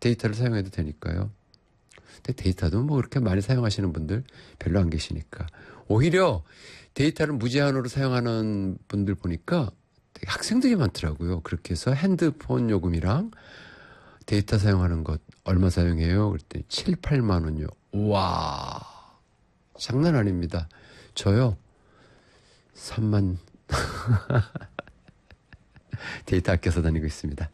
데이터를 사용해도 되니까요. 근데 데이터도 뭐 그렇게 많이 사용하시는 분들 별로 안 계시니까. 오히려 데이터를 무제한으로 사용하는 분들 보니까 되게 학생들이 많더라고요. 그렇게 해서 핸드폰 요금이랑 데이터 사용하는 것 얼마 사용해요? 그랬더니 7, 8만 원요. 우와, 장난 아닙니다. 저요 3만 데이터 아껴서 다니고 있습니다.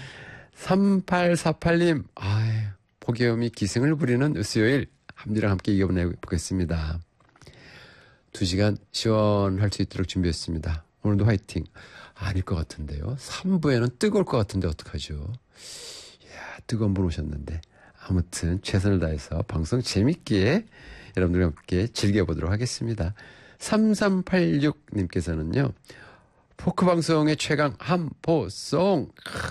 3848님, 폭염이 기승을 부리는 수요일 함디랑 함께 이겨내보겠습니다. 2시간 시원할 수 있도록 준비했습니다. 오늘도 화이팅. 아닐 것 같은데요. 3부에는 뜨거울 것 같은데 어떡하죠? 이야, 뜨거운 분 오셨는데. 아무튼 최선을 다해서 방송 재밌게 여러분들과 함께 즐겨보도록 하겠습니다. 3386님께서는요. 포크방송의 최강 함포송.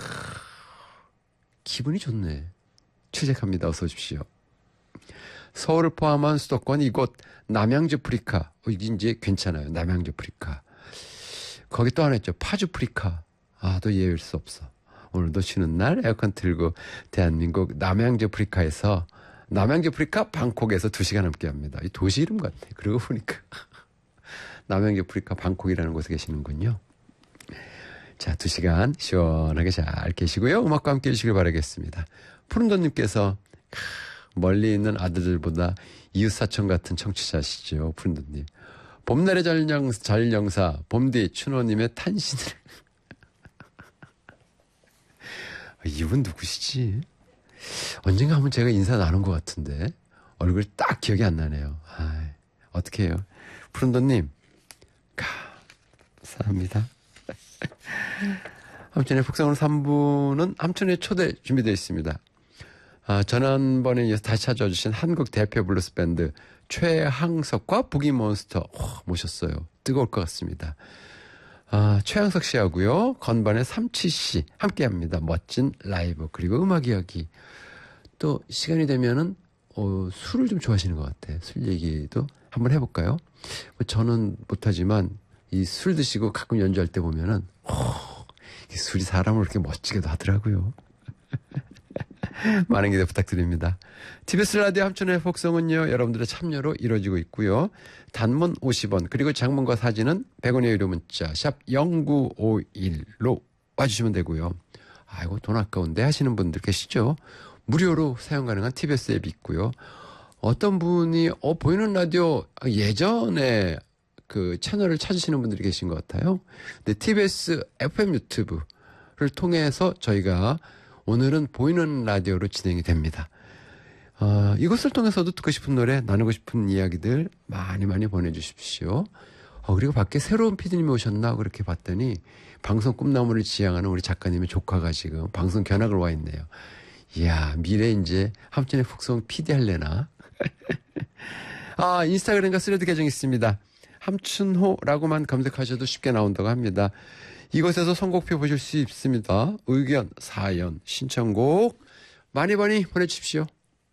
기분이 좋네. 출첵합니다. 어서 오십시오. 서울을 포함한 수도권 이곳 남양주프리카. 이게 이제 괜찮아요. 남양주프리카. 거기 또 하나 있죠. 파주프리카. 또 예외일 수 없어. 오늘도 쉬는 날 에어컨 틀고 대한민국 남양주프리카에서 남양주프리카 방콕에서 2시간 함께합니다. 이 도시 이름 같아. 그러고 보니까 남양주프리카 방콕이라는 곳에 계시는군요. 자, 2시간 시원하게 잘 계시고요. 음악과 함께 해주시길 바라겠습니다. 푸른돈님께서 멀리 있는 아들들보다 이웃사촌 같은 청취자시죠. 푸른돈님. 봄날의 전령사 봄디 춘호님의 탄신을 이분 누구시지? 언젠가 한번 제가 인사 나눈 것 같은데 얼굴 딱 기억이 안 나네요. 어떻게 해요? 푸른돈님 감사합니다. 함춘의 북성으로 3부는 함춘의 초대 준비되어 있습니다. 지난번에 이어서 다시 찾아와 주신 한국 대표 블루스 밴드 최항석과 부기몬스터 모셨어요. 뜨거울 것 같습니다. 최항석 씨하고요. 건반의 삼치 씨 함께합니다. 멋진 라이브 그리고 음악 이야기. 또 시간이 되면은 술을 좀 좋아하시는 것 같아요. 술 얘기도 한번 해볼까요? 저는 못하지만 이 술 드시고 가끔 연주할 때 보면은 이 술이 사람을 그렇게 멋지게도 하더라고요. 많은 기대 부탁드립니다. TBS 라디오 함춘의 복성은요. 여러분들의 참여로 이루어지고 있고요. 단문 50원 그리고 장문과 사진은 100원의 유료 문자 샵 0951로 와주시면 되고요. 아이고 돈 아까운데 하시는 분들 계시죠? 무료로 사용 가능한 TBS 앱이 있고요. 어떤 분이 보이는 라디오 예전에 그 채널을 찾으시는 분들이 계신 것 같아요. 근데 TBS FM 유튜브를 통해서 저희가 오늘은 보이는 라디오로 진행이 됩니다. 이것을 통해서도 듣고 싶은 노래, 나누고 싶은 이야기들 많이 보내주십시오. 그리고 밖에 새로운 PD님이 오셨나 그렇게 봤더니 방송 꿈나무를 지향하는 우리 작가님의 조카가 지금 방송 견학을 와 있네요. 이야, 미래 이제 함춘의 북성 PD 할래나? 인스타그램과 스레드 계정 있습니다. 함춘호라고만 검색하셔도 쉽게 나온다고 합니다. 이곳에서 선곡표 보실 수 있습니다. 의견, 사연, 신청곡 많이 보내주십시오.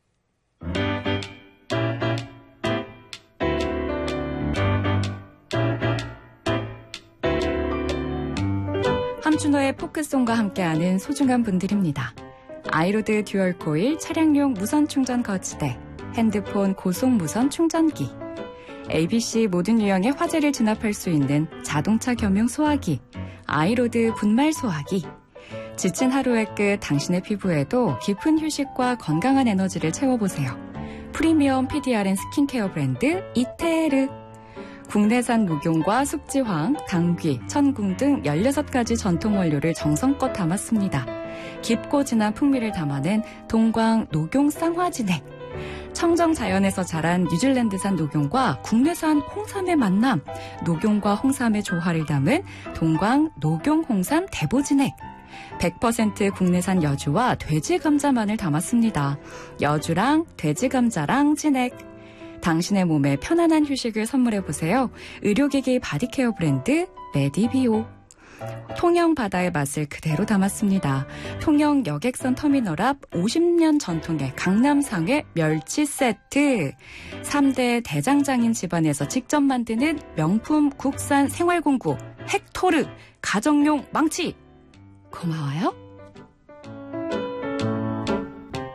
함춘호의 포크송과 함께하는 소중한 분들입니다. 아이로드 듀얼 코일 차량용 무선 충전 거치대, 핸드폰 고속 무선 충전기, ABC 모든 유형의 화재를 진압할 수 있는 자동차 겸용 소화기, 아이로드 분말 소화기. 지친 하루의 끝 당신의 피부에도 깊은 휴식과 건강한 에너지를 채워보세요. 프리미엄 PDRN 스킨케어 브랜드 이테르. 국내산 녹용과 숙지황, 당귀, 천궁 등 16가지 전통 원료를 정성껏 담았습니다. 깊고 진한 풍미를 담아낸 동광 녹용 쌍화진액. 청정 자연에서 자란 뉴질랜드산 녹용과 국내산 홍삼의 만남, 녹용과 홍삼의 조화를 담은 동광 녹용 홍삼 대보진액. 100% 국내산 여주와 돼지 감자만을 담았습니다. 여주랑 돼지 감자랑 진액. 당신의 몸에 편안한 휴식을 선물해보세요. 의료기기 바디케어 브랜드 메디비오. 통영 바다의 맛을 그대로 담았습니다. 통영 여객선 터미널 앞 50년 전통의 강남상회 멸치 세트. 3대 대장장인 집안에서 직접 만드는 명품 국산 생활공구 헥토르 가정용 망치. 고마워요.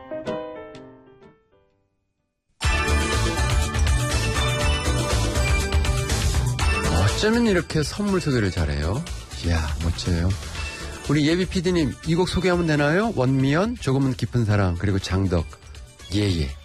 어쩌면 이렇게 선물 소개를 잘해요. 이야, 멋져요. 우리 예비 PD님, 이 곡 소개하면 되나요? 원미연, 조금은 깊은 사랑, 그리고 장덕, 예예.